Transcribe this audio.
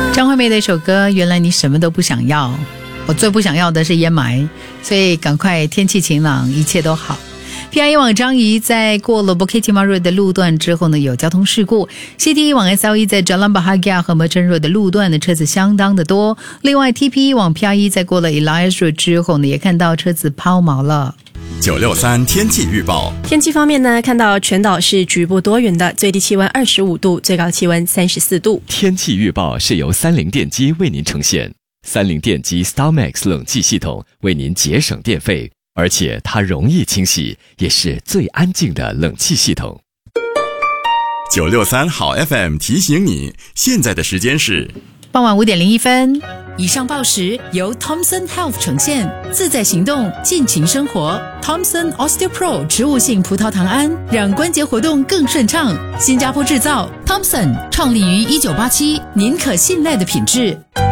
张惠妹的一首歌，原来你什么都不想要，我最不想要的是烟霾，所以赶快天气晴朗，一切都好。PIE 往张仪在过了 Bukit Timah 的路段之后呢，有交通事故。CTE 往 SLE 在 Jalan Bahagia 和 Merchant Road 的路段的车子相当的多。另外 TPE 往 PIE 在过了 Elias Road 之后呢，也看到车子抛锚了。 963天气预报。 天气方面呢，看到全岛是局部多云的，最低气温25度，最高气温34度。 天气预报是由三菱电机为您呈现。三菱电机 StarMax 冷气系统为您节省电费，而且它容易清洗，也是最安静的冷气系统。 963好 FM 提醒你，现在的时间是傍晚5点01分。以上报时由 Thomson Health 呈现，自在行动，尽情生活。Thomson OsteoPro 植物性葡萄糖胺，让关节活动更顺畅。新加坡制造 ，Thomson 创立于1987，您可信赖的品质。